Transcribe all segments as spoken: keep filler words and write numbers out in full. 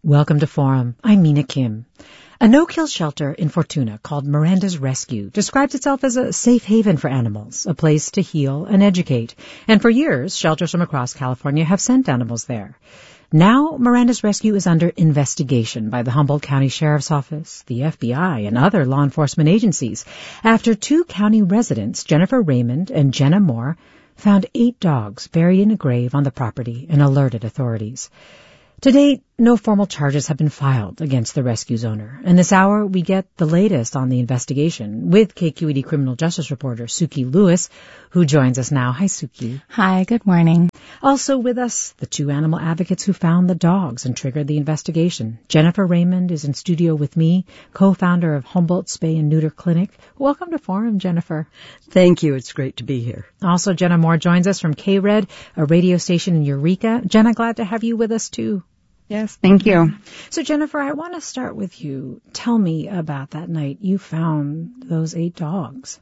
Welcome to Forum. I'm Mina Kim. A no-kill shelter in Fortuna called Miranda's Rescue describes itself as a safe haven for animals, a place to heal and educate. And for years, shelters from across California have sent animals there. Now, Miranda's Rescue is under investigation by the Humboldt County Sheriff's Office, the F B I, and other law enforcement agencies after two county residents, Jennifer Raymond and Jenna Moore, found eight dogs buried in a grave on the property and alerted authorities. To date, no formal charges have been filed against the rescue's owner. And this hour, we get the latest on the investigation with K Q E D criminal justice reporter Suki Lewis, who joins us now. Hi, Suki. Hi, good morning. Also with us, the two animal advocates who found the dogs and triggered the investigation. Jennifer Raymond is in studio with me, co-founder of Humboldt Spay and Neuter Clinic. Welcome to Forum, Jennifer. Thank you. It's great to be here. Also, Jenna Moore joins us from K-Red, a radio station in Eureka. Jenna, glad to have you with us, too. Yes, thank you. So, Jennifer, I want to start with you. Tell me about that night you found those eight dogs.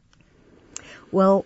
Well,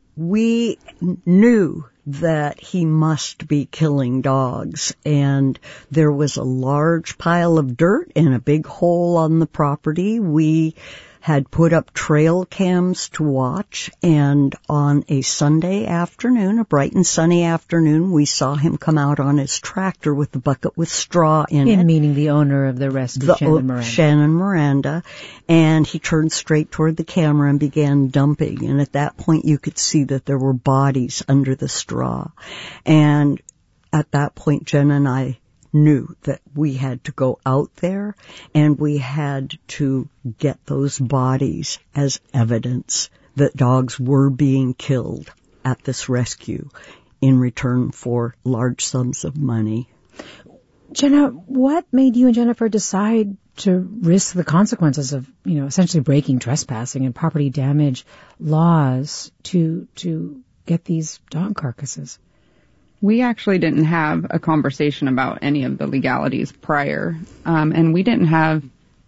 we knew that he must be killing dogs, and there was a large pile of dirt and a big hole on the property. We had put up trail cams to watch, and on a Sunday afternoon, a bright and sunny afternoon, we saw him come out on his tractor with the bucket with straw in, in it. Meaning the owner of the rescue, the, Shannon Miranda. Shannon Miranda. And he turned straight toward the camera and began dumping. And at that point, you could see that there were bodies under the straw. And at that point, Jen and I knew that we had to go out there and we had to get those bodies as evidence that dogs were being killed at this rescue in return for large sums of money. Jenna, what made you and Jennifer decide to risk the consequences of, you know, essentially breaking trespassing and property damage laws to to get these dog carcasses? We actually didn't have a conversation about any of the legalities prior, um, and we didn't have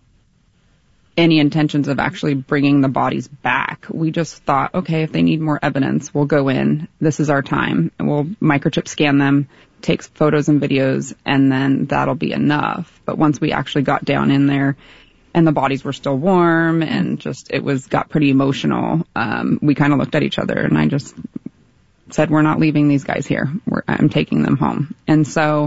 any intentions of actually bringing the bodies back. We just thought, okay, if they need more evidence, we'll go in. This is our time, and we'll microchip scan them, take photos and videos, and then that'll be enough. But once we actually got down in there, and the bodies were still warm, and just it was got pretty emotional, um, we kind of looked at each other, and I just said, we're not leaving these guys here. We're, I'm taking them home. And so,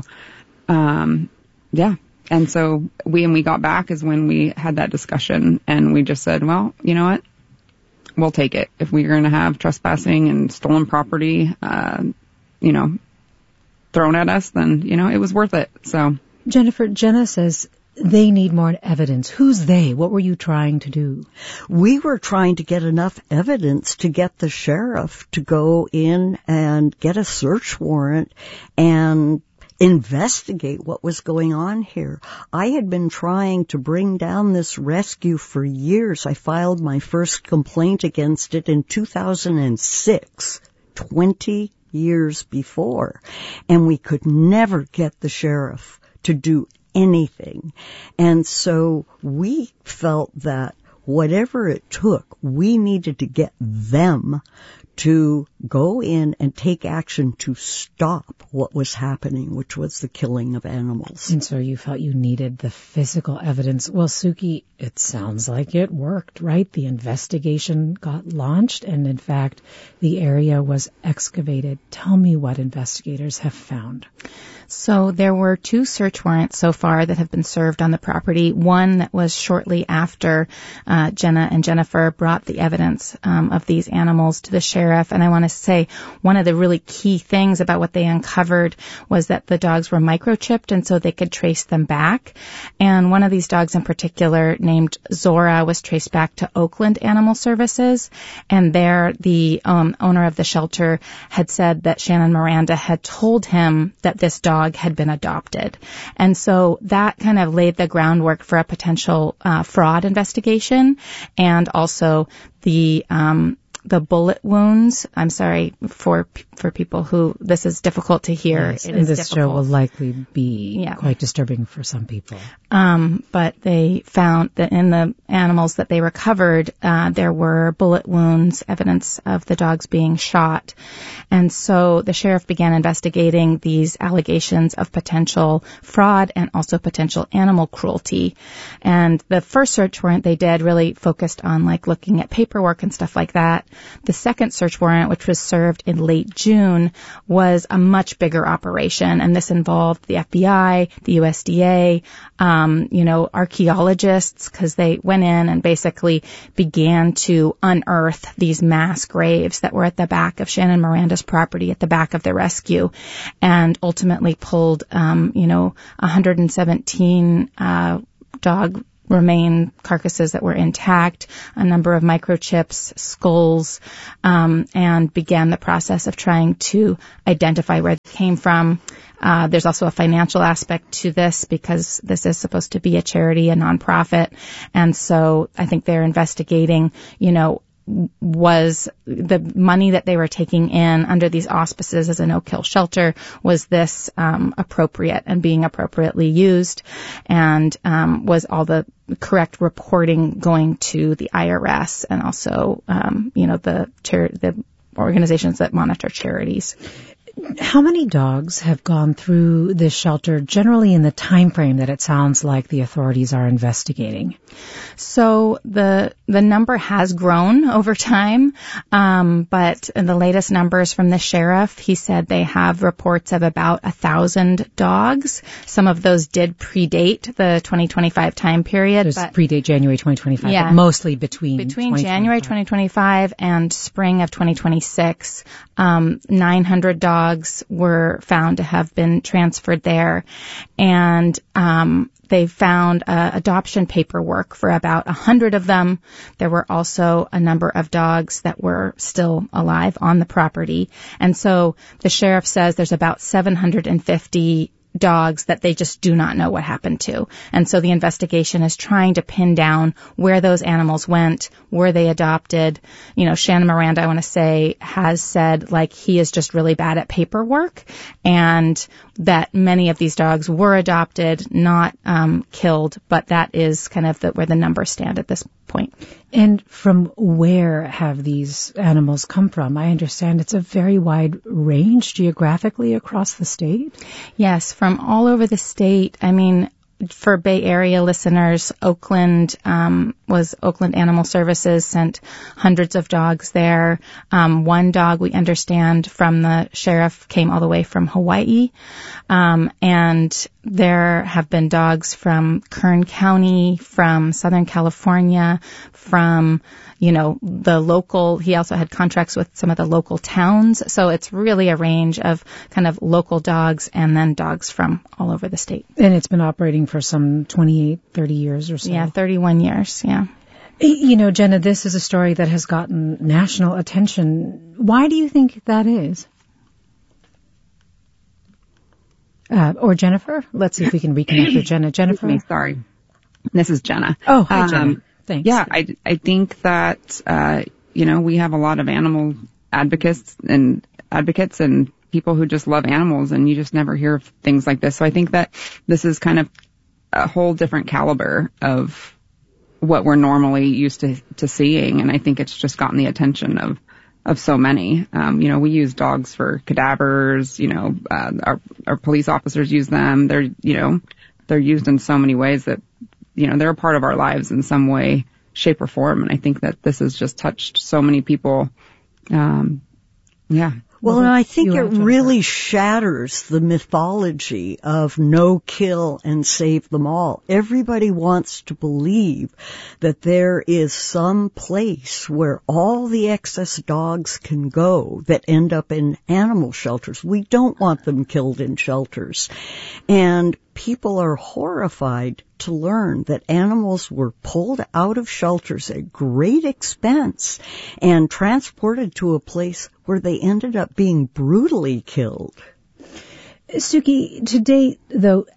um, yeah. And so we, and we got back is when we had that discussion and we just said, well, you know what? We'll take it. If we're going to have trespassing and stolen property, uh, you know, thrown at us, then, you know, it was worth it. So Jennifer, Jenna says they need more evidence. Who's they? What were you trying to do? We were trying to get enough evidence to get the sheriff to go in and get a search warrant and investigate what was going on here. I had been trying to bring down this rescue for years. I filed my first complaint against it in two thousand six, twenty years before, and we could never get the sheriff to do anything. And so we felt that whatever it took, we needed to get them to go in and take action to stop what was happening, which was the killing of animals. And so you felt you needed the physical evidence. Well, Suki, it sounds like it worked, right? The investigation got launched, and in fact, the area was excavated. Tell me what investigators have found. So there were two search warrants so far that have been served on the property. One that was shortly after uh, Jenna and Jennifer brought the evidence um, of these animals to the sheriff. And I want to say one of the really key things about what they uncovered was that the dogs were microchipped, and so they could trace them back. And one of these dogs in particular, named Zora, was traced back to Oakland Animal Services. And there, the um, owner of the shelter had said that Shannon Miranda had told him that this dog had been adopted. And so that kind of laid the groundwork for a potential uh, fraud investigation, and also the um the bullet wounds. I'm sorry for for people who this is difficult to hear. Yes, it and is this difficult. show will likely be yeah. quite disturbing for some people. Um, but they found that in the animals that they recovered, uh, there were bullet wounds, evidence of the dogs being shot. And so the sheriff began investigating these allegations of potential fraud and also potential animal cruelty. And the first search warrant they did really focused on like looking at paperwork and stuff like that. The second search warrant, which was served in late June, was a much bigger operation, and this involved the F B I, the U S D A, um, you know, archaeologists, because they went in and basically began to unearth these mass graves that were at the back of Shannon Miranda's property, at the back of the rescue, and ultimately pulled, um, you know, one hundred seventeen uh, dog remain carcasses that were intact, a number of microchips, skulls, um, and began the process of trying to identify where they came from. Uh, there's also a financial aspect to this because this is supposed to be a charity, a nonprofit. And so I think they're investigating, you know, was the money that they were taking in under these auspices as a no-kill shelter, was this um, appropriate and being appropriately used, and um, was all the correct reporting going to the I R S and also, um, you know, the char- the organizations that monitor charities. How many dogs have gone through this shelter generally in the time frame that it sounds like the authorities are investigating? So the the number has grown over time, um, but in the latest numbers from the sheriff, he said they have reports of about a thousand dogs. Some of those did predate the twenty twenty-five time period. Those but predate January twenty twenty-five, yeah, but mostly between between January twenty twenty-five and spring of twenty twenty-six. Um, nine hundred dogs were found to have been transferred there, and um, they found uh, adoption paperwork for about one hundred of them. There were also a number of dogs that were still alive on the property, and so the sheriff says there's about seven hundred fifty dogs that they just do not know what happened to. And so the investigation is trying to pin down where those animals went, were they adopted. You know, Shannon Miranda, I want to say, has said, like, he is just really bad at paperwork, and that many of these dogs were adopted, not um, killed, but that is kind of the, where the numbers stand at this point. And from where have these animals come from? I understand it's a very wide range geographically across the state. Yes, from all over the state. I mean, for Bay Area listeners, Oakland um, was Oakland Animal Services sent hundreds of dogs there. Um, one dog, we understand from the sheriff, came all the way from Hawaii. Um, and there have been dogs from Kern County, from Southern California, from, you know, the local, he also had contracts with some of the local towns. So it's really a range of kind of local dogs and then dogs from all over the state. And it's been operating for some twenty-eight, thirty years or so. Yeah, thirty-one years, yeah. You know, Jenna, this is a story that has gotten national attention. Why do you think that is? Uh, or Jennifer? Let's see if we can reconnect with Jenna. Jennifer? Me, sorry. This is Jenna. Oh, hi, um, Jenna. Thanks. Yeah, I, I think that, uh, you know, we have a lot of animal advocates and advocates and people who just love animals, and you just never hear of things like this. So I think that this is kind of a whole different caliber of what we're normally used to, to seeing. And I think it's just gotten the attention of, of so many. Um, you know, we use dogs for cadavers, you know, uh, our, our police officers use them. They're, you know, they're used in so many ways that, you know, they're a part of our lives in some way, shape, or form. And I think that this has just touched so many people. Um, yeah. Well, and I think it really shatters the mythology of no kill and save them all. Everybody wants to believe that there is some place where all the excess dogs can go that end up in animal shelters. We don't want them killed in shelters. And people are horrified to learn that animals were pulled out of shelters at great expense and transported to a place where they ended up being brutally killed. Suki, to date, though,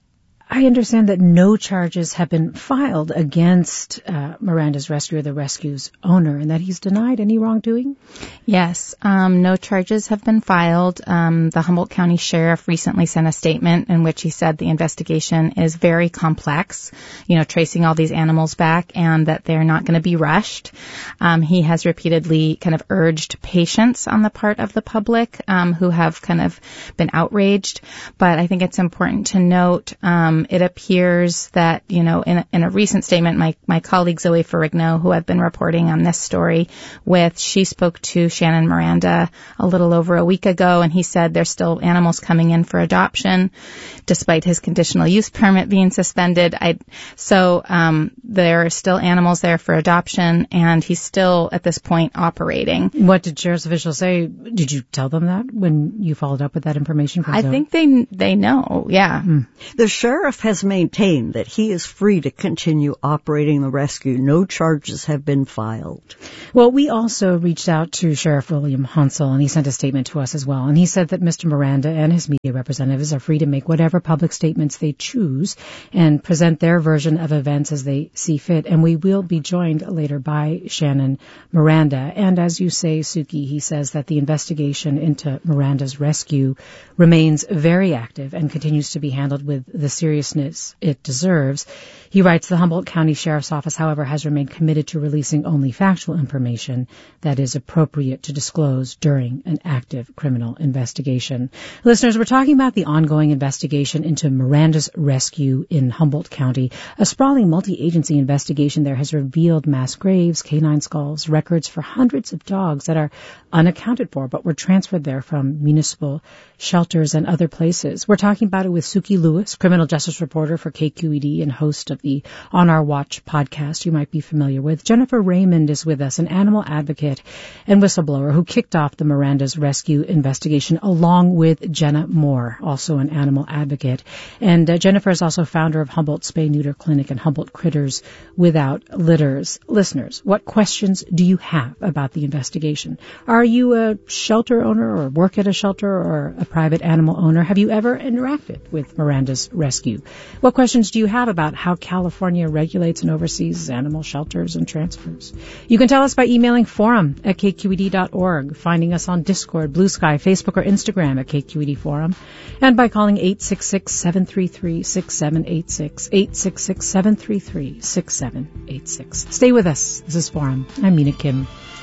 I understand that no charges have been filed against uh, Miranda's rescuer, the rescue's owner, and that he's denied any wrongdoing? Yes, um, no charges have been filed. Um, the Humboldt County Sheriff recently sent a statement in which he said the investigation is very complex, you know, tracing all these animals back, and that they're not going to be rushed. Um, he has repeatedly kind of urged patience on the part of the public um, who have kind of been outraged. But I think it's important to note um, it appears that, you know, in a, in a recent statement, my, my colleague Zoe Ferrigno, who I've been reporting on this story with, she spoke to Shannon Miranda a little over a week ago, and he said there's still animals coming in for adoption, despite his conditional use permit being suspended. I, so um, there are still animals there for adoption, and he's still, at this point, operating. What did sheriff's officials say? Did you tell them that when you followed up with that information from I Zoe? think they they know, yeah. Mm. The sheriff has maintained that he is free to continue operating the rescue. No charges have been filed. Well, we also reached out to Sheriff William Hansel, and he sent a statement to us as well. And he said that Mister Miranda and his media representatives are free to make whatever public statements they choose and present their version of events as they see fit. And we will be joined later by Shannon Miranda. And as you say, Suki, he says that the investigation into Miranda's rescue remains very active and continues to be handled with the seriousness it deserves. He writes, the Humboldt County Sheriff's Office, however, has remained committed to releasing only factual information that is appropriate to disclose during an active criminal investigation. Listeners, we're talking about the ongoing investigation into Miranda's rescue in Humboldt County. A sprawling multi-agency investigation there has revealed mass graves, canine skulls, records for hundreds of dogs that are unaccounted for but were transferred there from municipal shelters and other places. We're talking about it with Suki Lewis, criminal justice reporter for K Q E D and host of the On Our Watch podcast you might be familiar with. Jennifer Raymond is with us, an animal advocate and whistleblower who kicked off the Miranda's rescue investigation along with Jenna Moore, also an animal advocate. And uh, Jennifer is also founder of Humboldt Spay Neuter Clinic and Humboldt Critters Without Litters. Listeners, what questions do you have about the investigation? Are you a shelter owner or work at a shelter or a private animal owner? Have you ever interacted with Miranda's rescue? What questions do you have about how California regulates and oversees animal shelters and transfers? You can tell us by emailing forum at k q e d dot org, finding us on Discord, Blue Sky, Facebook, or Instagram at K Q E D Forum, and by calling eight six six, seven three three, six seven eight six, eight six six, seven three three, six seven eight six. Stay with us. This is Forum. I'm Mina Kim.